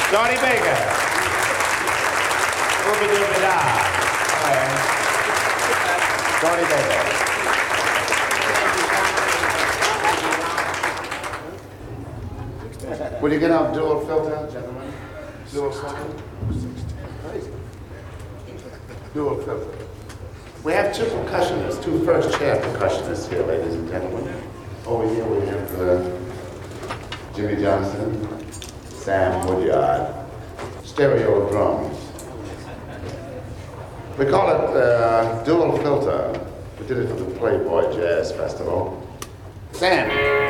Donnie Baker. Ooby-dooby-da. All right. Donnie Baker. Will you get out dual filter, gentlemen? Dual filter? Crazy. Dual filter. We have two percussionists, two first chair percussionists here, ladies and gentlemen. Over here we have Jimmy Johnson, Sam Woodyard, stereo drums. We call it dual filter. We did it for the Playboy Jazz Festival. Sam.